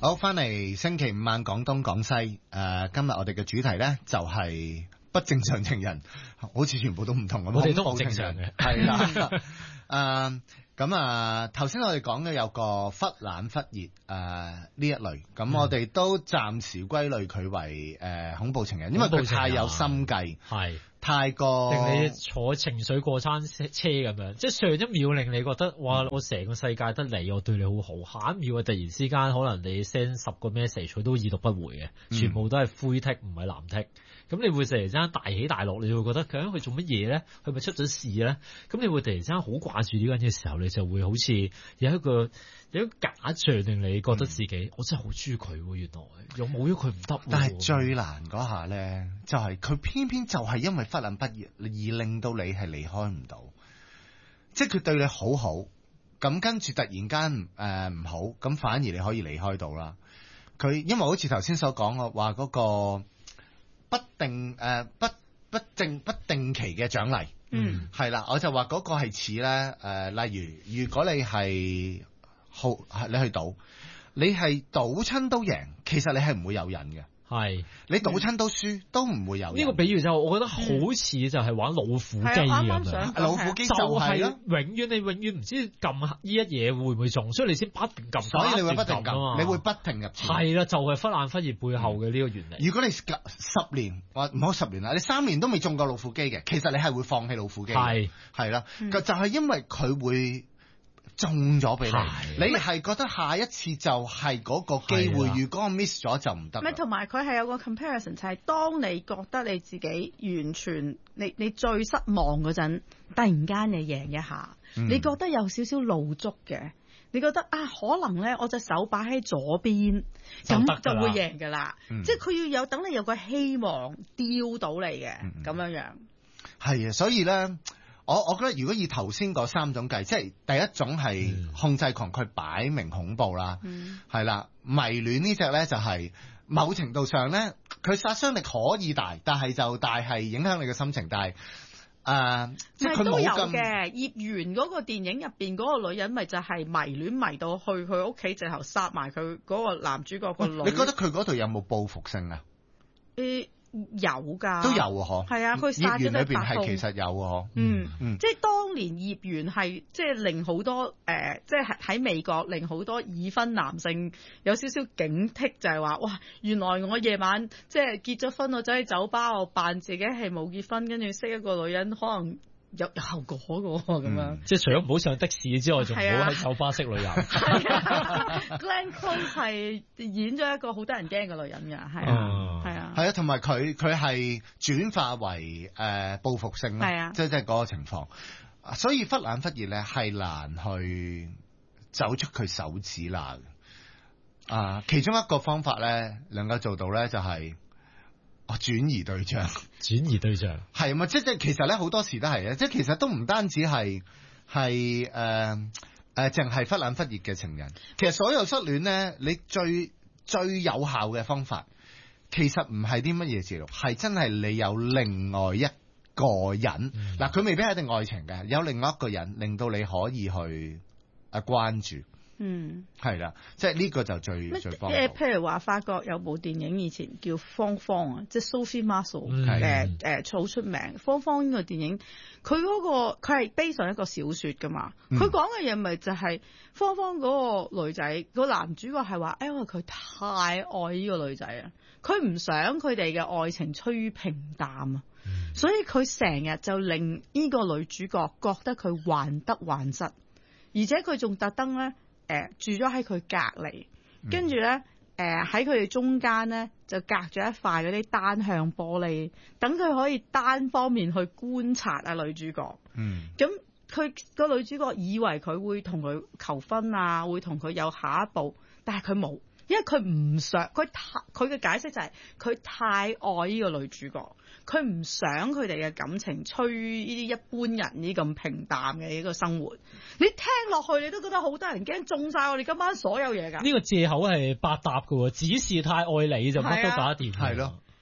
好，翻嚟星期五晚廣東廣西，今日我哋嘅主題咧就係不正常情人，好似全部都唔同咁， 我哋都唔正常嘅， 係啦。咁頭先我哋講嘅有個忽冷忽熱呢一類，咁我哋都暫時歸類佢為恐怖情人，因為佢太有心計，係太過令你坐情緒過山車咁樣，即係上一秒令你覺得哇，我成個世界得你，我對你好好，下一秒突然之間可能你 send 10個 message 佢都已讀不回嘅，全部都係灰剔唔係藍剔，咁你會突然之間大起大落，你會覺得究竟佢做乜嘢咧？佢咪出咗事咧？咁你會突然之間好掛住呢個人嘅時候，你就會好似有一個假象令你覺得自己我真係好中意佢，原來又冇咗佢唔得。 但係最難嗰下咧，就係佢偏偏就係因為忽冷忽熱而令到你係離開唔到，即係佢對你好好，咁跟住突然間唔好，咁反而你可以離開到啦。佢因為好似頭先所講嘅話嗰個不定期嘅獎勵，係啦，我就話嗰個係似咧例如果你係你去賭，你係賭親都贏，其實你係唔會有癮嘅。係你賭親都輸都唔會有癮。呢個比喻就我覺得好似就係玩老虎機咁樣。老虎機就係你永遠唔知撳呢一嘢會唔會中，所以你先不斷撳。所以你會不停撳，你會不停入錢。係啦，就係忽冷忽熱背後嘅呢個原理。如果你10年或唔好10年啦，你3年都未中過老虎機嘅，其實你係會放棄老虎機。係啦，就係因為佢會中咗俾你，你係覺得下一次就係嗰個機會，如果我 miss 咗就唔得。 咪同埋佢係有個 comparison， 就係當你覺得你自己完全你最失望嗰陣，突然間你贏一下，你覺得有少少露足嘅，你覺得可能咧我隻手擺喺左邊，咁就會贏㗎啦。即係佢要等你有個希望丟到你嘅咁樣樣。 係啊，所以咧。我覺得如果以頭先嗰3種計，即係第一種係控制狂，佢擺明恐怖啦，係啦，迷戀呢隻咧就係某程度上咧，佢殺傷力可以大，但係就大係影響你嘅心情，但係即係佢冇咁嘅。葉緣嗰個電影入邊嗰個女人咪就係迷戀迷到去佢屋企，直頭殺埋佢嗰個男主角個女。 你覺得佢嗰度有冇報復性啊？ 有噶， 都有喎， 係啊，佢殺咗葉緣裏邊係其實有喎， 即係當年葉緣係即係令好多即係喺美國令好多已婚男性有少少警惕，就係話哇，原來我夜晚即係結咗婚，我走去酒吧，我扮自己係冇結婚，跟住識一個女人，可能有後果嘅咁樣。即係除咗唔好上的士之外，仲唔好喺酒吧識女人。Glenn Close 係演咗一個好得人驚嘅女人㗎，係啊， 同埋佢係轉化為報復性啦，即係嗰個情況。所以忽冷忽熱咧係難去走出佢手指罅嘅。其中一個方法咧能夠做到咧就係轉移對象。轉移對象係啊嘛，即係其實咧好多時都係嘅，即係其實都唔單止係淨係忽冷忽熱嘅情人。其實所有失戀咧，你最有效嘅方法，其實唔係啲乜嘢治療，係真係你有另外一個人。嗱，佢未必係一定愛情嘅，有另外一個人令到你可以去關注。係啦，即係呢個就最幫到。 譬如話法國有部電影以前叫芳芳啊，即係 Sophie Marceau 好出名。芳芳呢個電影，佢係 base 上一個小說噶嘛，佢講嘅嘢咪就係芳芳嗰個女仔，個男主角係話，因為佢太愛呢個女仔啊，佢唔想佢哋嘅愛情趨於平淡啊，所以佢成日就令呢個女主角覺得佢患得患失，而且佢仲特登咧。住咗喺佢隔離，跟住咧喺佢哋中間咧就隔咗一塊嗰啲單向玻璃，等佢可以單方面去觀察女主角。咁佢個女主角以為佢會同佢求婚啊，會同佢有下一步，但係佢冇，因為佢唔想佢嘅解釋就係佢太愛呢個女主角。佢唔想佢哋嘅感情趨於呢啲一般人呢咁平淡嘅一個生活。你聽落去你都覺得好得人驚，中晒我哋今晚所有嘢㗎。呢個藉口係百搭㗎喎，只是太愛你就乜都搞得掂。係咯，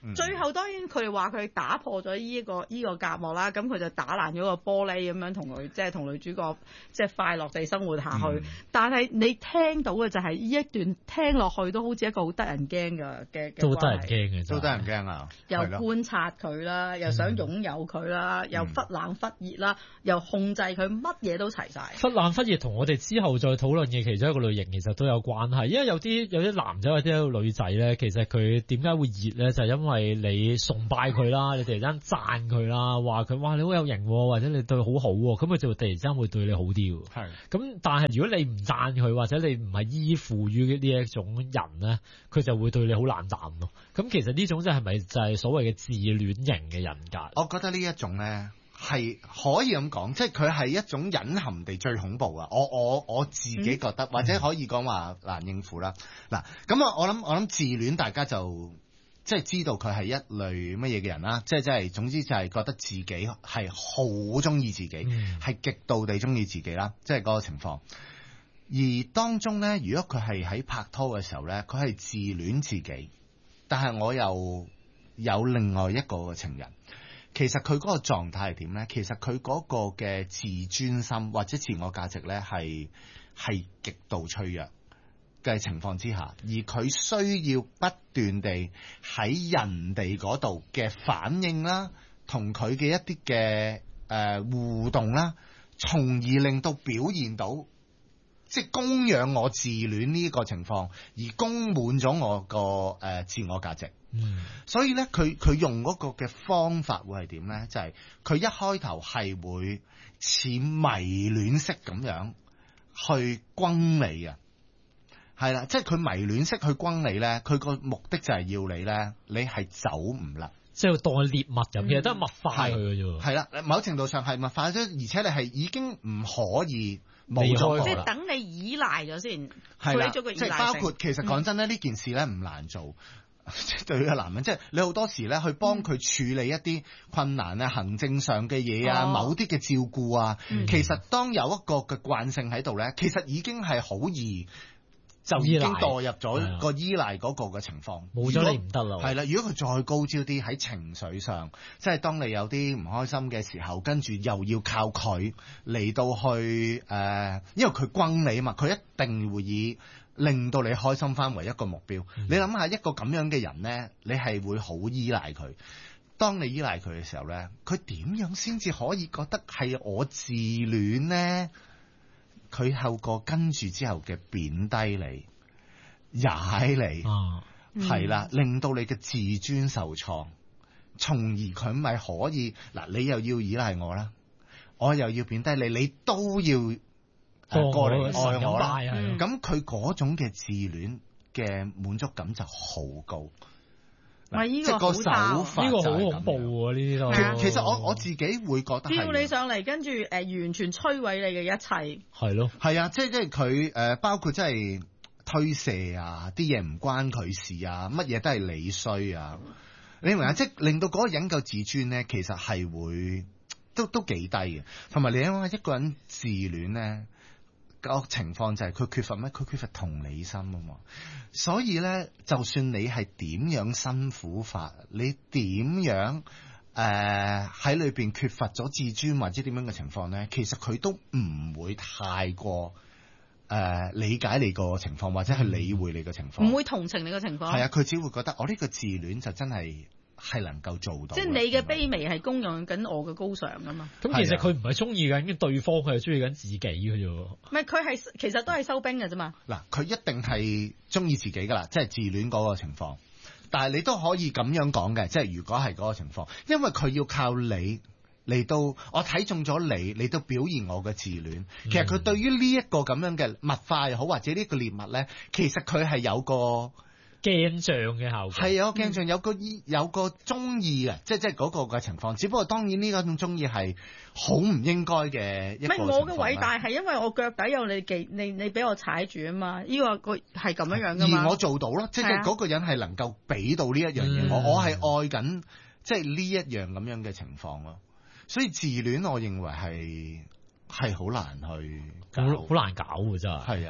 最後當然佢哋話佢打破咗呢個隔膜啦，咁佢就打爛咗個玻璃咁樣同佢即係同女主角即係快樂地生活下去。但係你聽到嘅就係呢一段聽落去都好似一個好得人驚嘅都得人驚嘅， 都得人驚啊！ 又觀察佢啦，又想擁有佢啦，又忽冷忽熱啦，又控制佢，乜嘢都齊晒。 忽冷忽熱同我哋之後再討論嘅其中一個類型其實都有關係，因為有啲男仔或者女仔咧，其實佢點解會熱咧，就係因為你崇拜佢啦，你突然間讚佢啦，話佢哇你好有型，或者你對佢好好，咁佢就突然之間會對你好啲。係。咁但係如果你唔讚佢，或者你唔係依附於呢一種人咧，佢就會對你好冷淡咯。咁其實呢種係咪就係所謂嘅自戀型嘅人格？ 我覺得呢一種咧係可以咁講，即係佢係一種隱含地最恐怖啊！我自己覺得，或者可以講話難應付啦。嗱，咁我諗自戀大家就即係知道佢係一類乜嘢嘅人啦，即係總之就係覺得自己係好中意自己，係極度地中意自己啦，即係嗰個情況。而當中咧，如果佢係喺拍拖嘅時候咧，佢係自戀自己，但係我又有另外一個情人，其實佢嗰個狀態係點咧？其實佢嗰個嘅自尊心或者自我價值咧係極度脆弱嘅情況之下，而佢需要不斷地喺人哋嗰度嘅反應啦，同佢嘅一啲嘅互動啦，從而令到表現到即係供養我自戀呢個情況，而供滿咗我個自我價值。所以咧，佢用嗰個嘅方法會係點咧？就係佢一開頭係會似迷戀式咁樣去轟你啊，係啦，即係佢迷戀式去轟你咧，佢個目的就係要你咧，你係走唔甩， 即係當獵物咁嘅，都係物化佢嘅啫。 係啦，某程度上係物化咗，而且你係已經唔可以冇咗， 即係等你依賴咗先， 係啦， 咗個依賴性。 即係包括其實講真咧，呢件事咧唔難做。對於個男人，即係你好多時咧去幫佢處理一啲困難啊、行政上嘅嘢啊、某啲嘅照顧啊，其實當有一個嘅慣性喺度咧，其實已經係好易就已經墮入咗個依賴嗰個嘅情況， 冇咗你唔得啦。 係啦，如果佢再高招啲喺情緒上，即係當你有啲唔開心嘅時候，跟住又要靠佢嚟到去因為佢轟你啊嘛，佢一定會以令到你開心翻為一個目標。你諗下一個咁樣嘅人呢，你係會好依賴佢。當你依賴佢嘅時候呢，佢點樣先至可以覺得係我自戀呢？佢透過跟住之後嘅貶低你、踩你，係啦，令到你嘅自尊受創，從而佢咪可以嗱，你又要依賴我啦，我又要貶低你，你都要過嚟愛我啦。咁佢嗰種嘅自戀嘅滿足感就好高。 即係個手法， 呢個好恐怖喎！呢啲都其實我自己會覺得叫你上嚟，跟住完全摧毀你嘅一切。 係咯， 係啊，即係佢包括即係推卸啊，啲嘢唔關佢事啊，乜嘢都係你衰啊，你明唔明啊？即係令到嗰個人夠自尊咧，其實係會都幾低嘅。同埋你諗下一個人自戀咧，個情況就係佢缺乏咩？佢缺乏同理心啊嘛。所以咧，就算你係點樣辛苦法，你點樣喺裏邊缺乏咗自尊或者點樣嘅情況咧，其實佢都唔會太過理解你個情況，或者係理會你個情況， 唔會同情你個情況。 係啊，佢只會覺得我呢個自戀就真係能夠做到。 即係你嘅卑微係供養緊我嘅高尚噶嘛？ 咁其實佢唔係中意緊對方，佢係中意緊自己嘅啫。 唔係，佢係其實都係收兵嘅啫嘛。 嗱，佢一定係中意自己噶啦，即係自戀嗰個情況。但係你都可以咁樣講嘅，即係如果係嗰個情況，因為佢要靠你嚟到我睇中咗你，嚟到表現我嘅自戀。其實佢對於呢一個咁樣嘅物化又好，或者呢個獵物咧，其實佢係有個鏡像嘅效果， 係有鏡像，有個中意嘅，即係嗰個嘅情況。只不過當然呢種中意係好唔應該嘅一個情況。唔係我嘅偉大係因為我腳底有你俾我踩住啊嘛，呢個係咁樣噶嘛。 而我做到咯，即係嗰個人係能夠俾到呢一樣嘢，我係愛緊即係呢一樣咁樣嘅情況咯。所以自戀，我認為係好難去搞， 好難搞嘅真係。 係啊。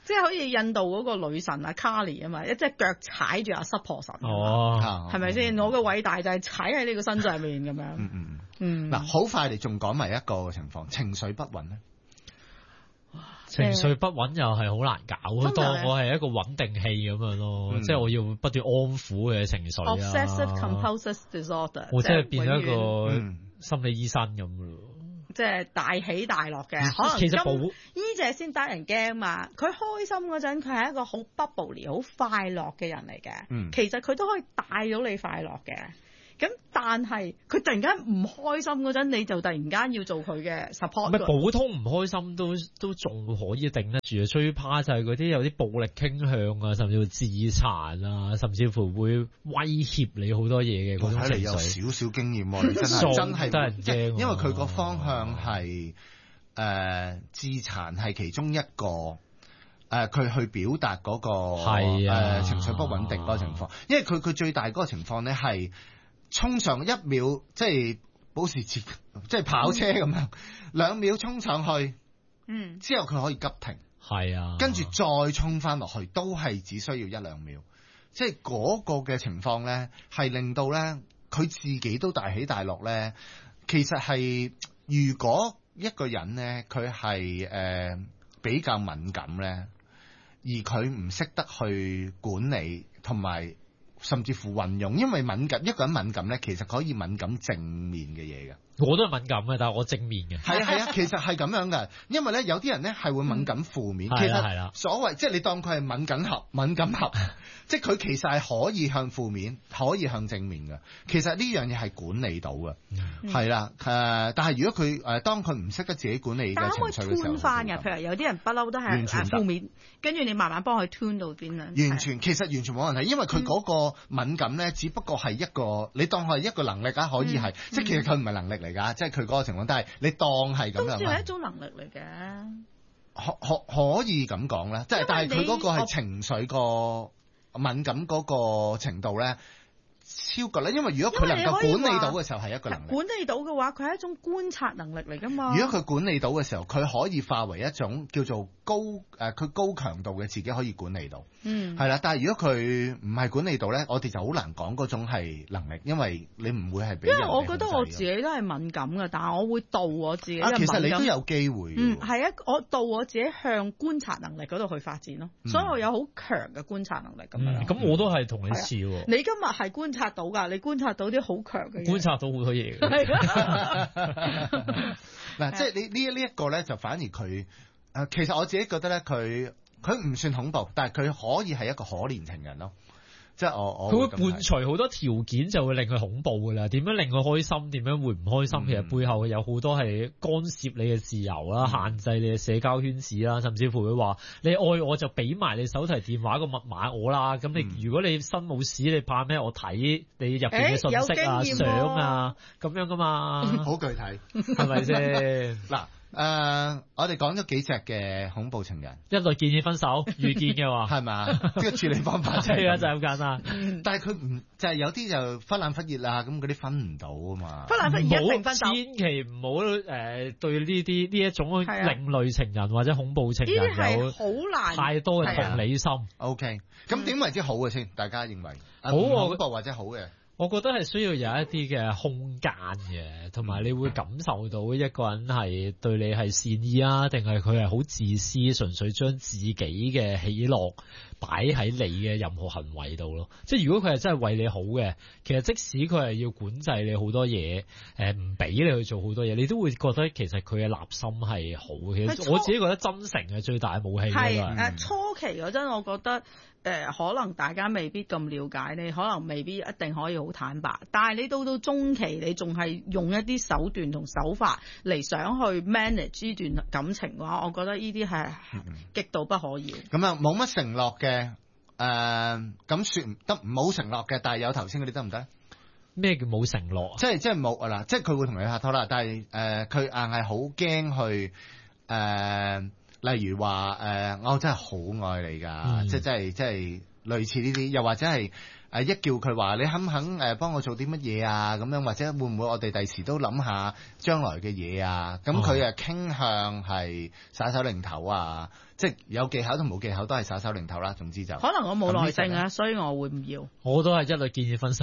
即係好似印度嗰個女神啊卡莉啊嘛，一隻腳踩住阿濕婆神，係咪先？我嘅偉大就係踩喺你個身上面咁樣。 嗱，好快你仲講埋一個情況，情緒不穩咧。 情緒不穩又係好難搞，當我係一個穩定器咁樣咯，即係我要不斷安撫嘅情緒啊。 Obsessive compulsive disorder， 我即係變咗一個心理醫生咁咯。 即係大起大落嘅，可能其實呢隻先得人驚嘛。佢開心嗰陣，佢係一個好 bubbly、好快樂嘅人嚟嘅。其實佢都可以帶到你快樂嘅。咁但係佢突然間唔開心嗰陣，你就突然間要做佢嘅 support。 咪普通唔開心都仲可以頂得住啊！最怕就係嗰啲有啲暴力傾向啊，甚至乎自殘啊，甚至乎會威脅你好多嘢嘅嗰種情緒。 睇嚟有少少經驗喎，你真係得人驚。 因為佢個方向係自殘係其中一個。佢去表達嗰個情緒不穩定嗰個情況，因為佢最大嗰個情況咧係衝上1秒，即係保時捷，即係跑車咁樣，2秒衝上去，之後佢可以急停，跟住再衝翻落去，都係只需要1-2秒，即係嗰個嘅情況咧，係令到咧佢自己都大起大落咧。其實係如果一個人咧，佢係比較敏感咧。而佢唔識得去管理同埋甚至乎運用，因為敏感，一個人敏感咧，其實可以敏感正面嘅嘢嘅。我都係敏感嘅，但係我正面嘅。係啊，其實係咁樣嘅，因為咧有啲人咧係會敏感負面。其實所謂即係你當佢係敏感盒，即係佢其實係可以向負面，可以向正面嘅。其實呢樣嘢係管理到嘅，係啦。但係如果佢當佢唔識得自己管理嘅情緒嘅時候，但係可以 tune 翻嘅。譬如有啲人不嬲都係負面，跟住你慢慢幫佢 tune 到邊樣。其實完全冇問題，因為佢嗰個敏感咧，只不過係一個你當佢係一個能力啊，可以係，即係其實佢唔係能力嚟㗎，即係佢嗰個情況，但係你當係咁樣。都算係一種能力嚟嘅。可以咁講啦，即係但係佢嗰個係情緒個敏感嗰個程度咧。超過咧，因為如果佢能夠管理到嘅時候係一個能力。管理到嘅話，佢係一種觀察能力嚟㗎嘛。如果佢管理到嘅時候，佢可以化為一種叫做佢高強度嘅自己可以管理到。係啦，但係如果佢唔係管理到咧，我哋就好難講嗰種係能力，因為你唔會係俾人。因為我覺得我自己都係敏感嘅，但係我會導我自己。其實你都有機會。係我導我自己向觀察能力嗰度去發展咯，所以我有好強嘅觀察能力咁樣。咁我都係同你似喎。你今日係觀察到㗎，你觀察到啲好強嘅嘢，觀察到好多嘢嘅。嗱，即係你呢一個咧，就反而佢其實我自己覺得咧，佢唔算恐怖，但係佢可以係一個可憐情人咯。即係佢會伴隨好多條件，就會令佢恐怖㗎啦。點樣令佢開心？點樣會唔開心？其實背後有好多係干涉你嘅自由啦，限制你嘅社交圈子啦，甚至乎會話你愛我就俾埋你手提電話個密碼我啦。咁你如果你身冇屎，你怕咩？我睇你入邊嘅信息啊、相啊咁樣㗎嘛。好具體，係咪先？嗱。我哋講咗幾隻嘅恐怖情人，一律建議分手，遇見嘅話係咪？即係處理方法就係就咁簡單。但係佢唔就係有啲就忽冷忽熱啊，咁嗰啲分唔到啊嘛。忽冷忽熱一定分手，千祈唔好對呢一種另類情人或者恐怖情人有好難太多嘅同理心。OK， 咁點為之好嘅先？大家認為好恐怖或者好嘅？我覺得係需要有一啲嘅空間嘅，同埋你會感受到一個人係對你係善意啊，定係佢係好自私，純粹將自己嘅喜樂擺喺你嘅任何行為度咯。即係如果佢係真係為你好嘅，其實即使佢係要管制你好多嘢，唔俾你去做好多嘢，你都會覺得其實佢嘅立心係好嘅。其實我自己覺得真誠係最大嘅武器。係初期嗰陣，我覺得。可能大家未必咁了解你，可能未必一定可以好坦白，但係你到中期，你仲係用一啲手段同手法嚟想去 manage 呢段感情嘅話，我覺得呢啲係極度不可以。咁啊，冇乜承諾嘅，咁算得冇承諾嘅，但係有頭先嗰啲得唔得？咩叫冇承諾？即係冇嗱，即係佢會同你拍拖啦，但係佢硬係好驚去例如話我真係好愛你㗎，即係類似呢啲，又或者係一叫佢話你肯唔肯幫我做啲乜嘢啊咁樣，或者會唔會我哋第時都諗下將來嘅嘢啊？咁佢啊傾向係耍手擰頭啊，即係有技巧同冇技巧都係耍手擰頭啦。總之就可能我冇耐性啊，所以我會唔要。 我都係一律建議分手。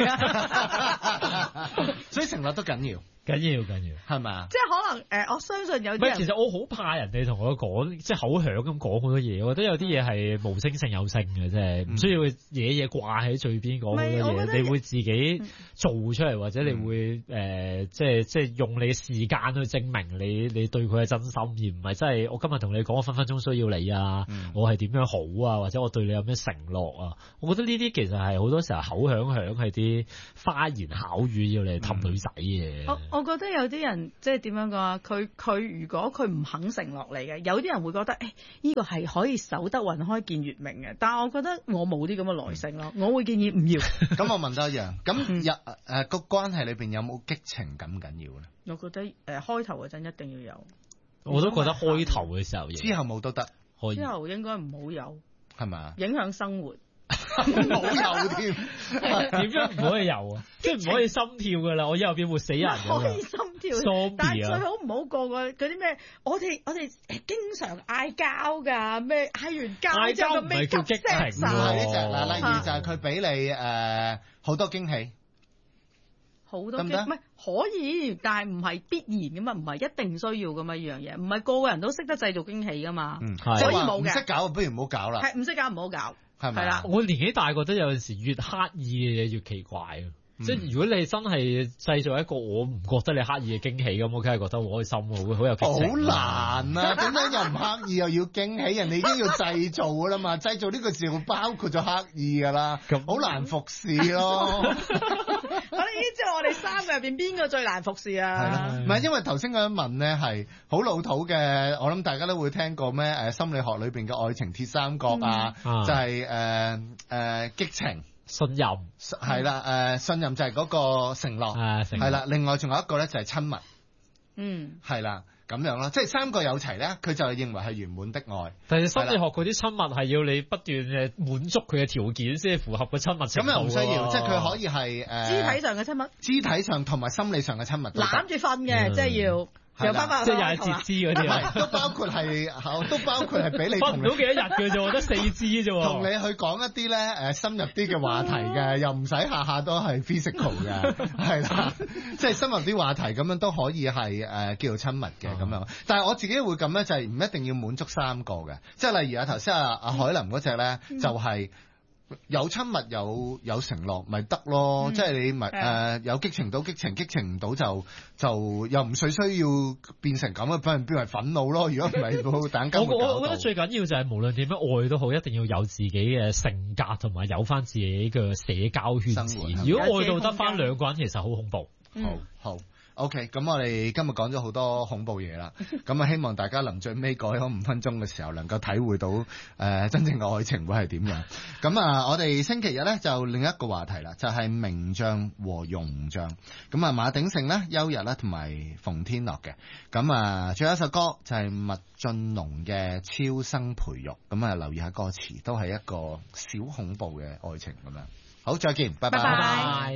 所以承諾都緊要。 緊要係嘛？ 即係可能我相信有啲人。 其實我好怕人哋同我講，即係口響咁講好多嘢。我覺得有啲嘢係無聲勝有聲嘅，即係唔需要嘢掛喺嘴邊講好多嘢。你會自己做出嚟，或者你會即係用你嘅時間去證明你對佢嘅真心，而唔係真係我今日同你講，我分分鐘需要你啊！我係點樣好啊？或者我對你有咩承諾啊？我覺得呢啲其實係好多時候口響係啲花言巧語要嚟氹女仔嘅。 我覺得有啲人即係點樣講啊？佢如果佢唔肯承諾你嘅，有啲人會覺得呢個係可以守得雲開見月明嘅。但係我覺得我冇啲咁嘅耐性咯，我會建議唔要。咁我問多一樣，咁個關係裏邊有冇激情咁緊要咧？ 我覺得開頭嗰陣一定要有。 我都覺得開頭嘅時候， 之後冇都得。 之後應該唔好有， 係咪？ 影響生活。 唔好有添， 點樣唔可以有啊？即係唔可以心跳噶啦，我以後變活死人㗎嘛。 可以心跳，但係最好唔好過嗰啲咩？我哋經常嗌交㗎，咩嗌完交之後唔係叫激情喎。 例如就係佢俾你好多驚喜， 好多驚喜，唔係可以，但係唔係必然㗎嘛，唔係一定需要㗎嘛，呢樣嘢唔係個個人都識得製造驚喜㗎嘛，所以冇嘅。唔識搞，不如唔好搞啦。 係唔識搞唔好搞。係啦， 我年紀大覺得有陣時越刻意嘅嘢越奇怪啊！即係如果你真係製造一個我唔覺得你刻意嘅驚喜咁，我梗係覺得好開心喎，會好有激情。 好難啊！點解又唔刻意又要驚喜？人哋已經要製造㗎啦嘛，製造呢個字會包括咗刻意㗎啦，好難服侍咯。 我哋已經知道我哋三個入邊邊個最難服侍啊？ 唔係因為頭先嗰一問咧係好老土嘅，我諗大家都會聽過咩心理學裏邊嘅愛情鐵三角啊，就係激情。 信任係啦，信任就係嗰個承諾，係啦。另外仲有一個咧就係親密，係啦，咁樣咯，即係三個有齊咧，佢就係認為係圓滿的愛。 但係心理學嗰啲親密係要你不斷嘅滿足佢嘅條件先符合個親密程度。 咁又唔需要，即係佢可以係肢體上嘅親密， 肢體上同埋心理上嘅親密， 攬住瞓嘅，即係要。有翻翻， 即係又係截肢嗰啲都包括係俾你瞓唔到幾多日嘅啫，得4肢啫喎。 同你去講一啲咧深入啲嘅話題嘅，又唔使下下都係 physical 嘅，係啦，即係深入啲話題咁樣都可以係叫做親密嘅咁樣。但係我自己會咁咧，就係唔一定要滿足3個嘅，即係例如頭先阿海林嗰隻咧，就係。有親密有承諾咪得咯，即係你咪有激情到激情，激情唔到就又唔需要變成咁啊，變為憤怒咯。如果唔係冇等間我覺得最緊要就係無論點樣愛都好，一定要有自己嘅性格同埋有翻自己嘅社交圈子。如果愛到得翻2個人，其實好恐怖。 好。OK， 咁我哋今日講咗好多恐怖嘢啦，咁啊希望大家臨最尾改咗5分鐘嘅時候，能夠體會到真正嘅愛情會係點樣。咁啊，我哋星期日咧就另一個話題啦，就係名將和庸將。咁啊，馬鼎盛咧、邱日咧同埋馮天樂嘅。咁啊，最後一首歌就係麥浚龍嘅《超生培育》。咁啊，留意下歌詞，都係一個小恐怖嘅愛情咁樣。好，再見，拜拜。